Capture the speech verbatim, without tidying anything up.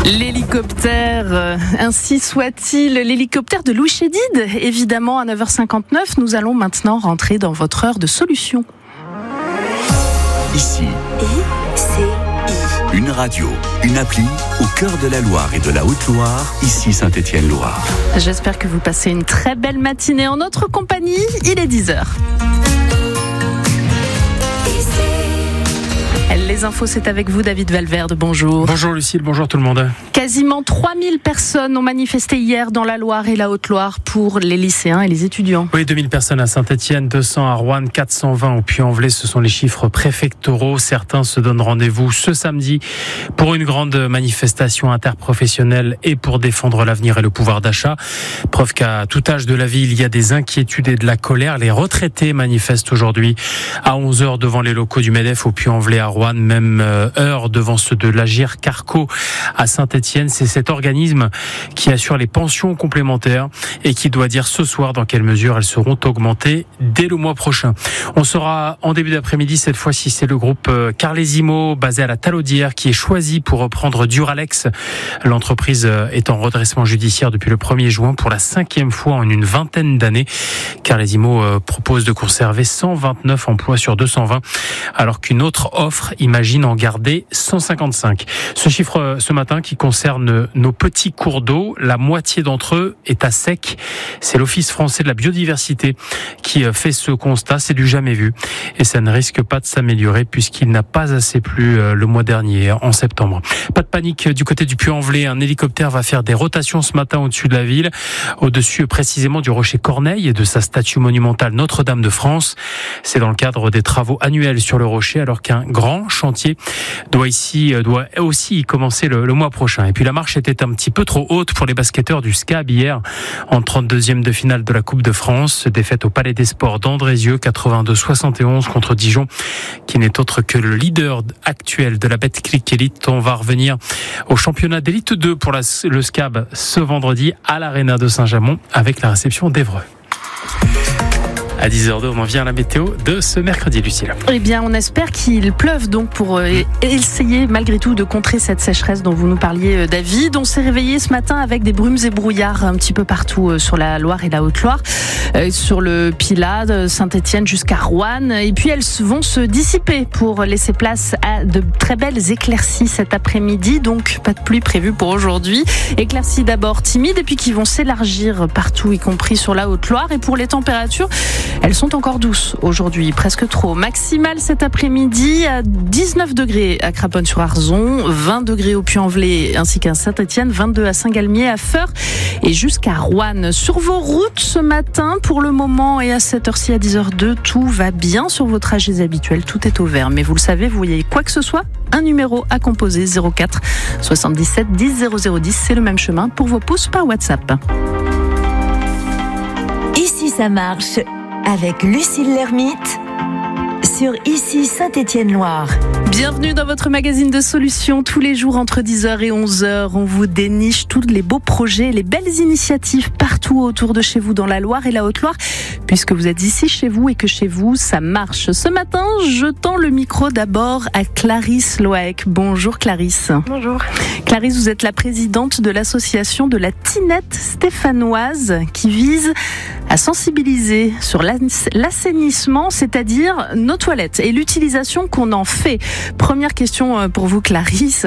L'hélicoptère, euh, ainsi soit-il, l'hélicoptère de Louis Chédid, évidemment à neuf heures cinquante-neuf. Nous allons maintenant rentrer dans votre heure de solution. Ici, I C I. Une radio, une appli au cœur de la Loire et de la Haute-Loire, ici Saint-Étienne-Loire. J'espère que vous passez une très belle matinée en notre compagnie. Il est dix heures. Les infos, c'est avec vous, David Valverde. Bonjour. Bonjour Lucille, bonjour tout le monde. Quasiment trois mille personnes ont manifesté hier dans la Loire et la Haute-Loire pour les lycéens et les étudiants. Oui, deux mille personnes à Saint-Étienne, deux cents à Roanne, quatre cent vingt au Puy-en-Velay. Ce sont les chiffres préfectoraux. Certains se donnent rendez-vous ce samedi pour une grande manifestation interprofessionnelle et pour défendre l'avenir et le pouvoir d'achat. Preuve qu'à tout âge de la vie, il y a des inquiétudes et de la colère. Les retraités manifestent aujourd'hui à onze heures devant les locaux du MEDEF au Puy-en-Velay à Roanne. Même heure devant ceux de l'Agir Carco à Saint-Étienne. C'est cet organisme qui assure les pensions complémentaires et qui doit dire ce soir dans quelle mesure elles seront augmentées dès le mois prochain. On saura en début d'après-midi, cette fois-ci, c'est le groupe Carlesimo basé à la Talaudière qui est choisi pour reprendre Duralex. L'entreprise est en redressement judiciaire depuis le premier juin pour la cinquième fois en une vingtaine d'années. Carlesimo propose de conserver cent vingt-neuf emplois sur deux cent vingt alors qu'une autre offre imagine en garder cent cinquante-cinq. Ce chiffre ce matin qui concerne nos petits cours d'eau, la moitié d'entre eux est à sec. C'est l'Office français de la biodiversité qui fait ce constat. C'est du jamais vu et ça ne risque pas de s'améliorer puisqu'il n'a pas assez plu le mois dernier, en septembre. Pas de panique du côté du Puy-en-Velay. Un hélicoptère va faire des rotations ce matin au-dessus de la ville, au-dessus précisément du rocher Corneille et de sa statue monumentale Notre-Dame de France. C'est dans le cadre des travaux annuels sur le rocher alors qu'un grand chantier doit ici doit aussi commencer le, le mois prochain. Et puis la marche était un petit peu trop haute pour les basketteurs du S C A B hier en trente-deuxième de finale de la Coupe de France. Défaite au Palais des Sports d'Andrézieux, quatre-vingt-deux à soixante et onze contre Dijon, qui n'est autre que le leader actuel de la Betclic Elite. On va revenir au championnat d'élite deux pour la, le S C A B ce vendredi à l'Arena de Saint-Jamond avec la réception d'Évreux. À dix heures deux, on en vient à la météo de ce mercredi, Lucille. Eh bien, on espère qu'il pleuve donc pour euh, essayer malgré tout de contrer cette sécheresse dont vous nous parliez, euh, David. On s'est réveillé ce matin avec des brumes et brouillards un petit peu partout euh, sur la Loire et la Haute-Loire, euh, sur le Pilat, de Saint-Étienne jusqu'à Roanne. Et puis, elles vont se dissiper pour laisser place à de très belles éclaircies cet après-midi. Donc, pas de pluie prévue pour aujourd'hui. Éclaircies d'abord timides et puis qui vont s'élargir partout, y compris sur la Haute-Loire. Et pour les températures, elles sont encore douces aujourd'hui, presque trop. Maximale cet après-midi à dix-neuf degrés à Craponne-sur-Arzon, vingt degrés au Puy-en-Velay ainsi qu'à Saint-Étienne, vingt-deux à Saint-Galmier, à Feurs et jusqu'à Roanne. Sur vos routes ce matin, pour le moment et à cette heure-ci à dix heures deux, tout va bien sur vos trajets habituels, tout est au vert. Mais vous le savez, vous voyez quoi que ce soit, un numéro à composer, zéro quatre soixante-dix-sept dix zéro zéro dix, c'est le même chemin pour vos pouces par WhatsApp. Ici ça marche. Avec Lucille Lermite sur Ici Saint-Étienne-Loire. Bienvenue dans votre magazine de solutions. Tous les jours entre dix heures et onze heures, on vous déniche tous les beaux projets, les belles initiatives partout autour de chez vous dans la Loire et la Haute-Loire, puisque vous êtes ici chez vous et que chez vous, ça marche. Ce matin, je tends le micro d'abord à Clarisse Loaec. Bonjour Clarisse. Bonjour. Clarisse, vous êtes la présidente de l'association de la Tinette stéphanoise qui vise à sensibiliser sur l'assainissement, c'est-à-dire nos toilettes et l'utilisation qu'on en fait. Première question pour vous, Clarisse.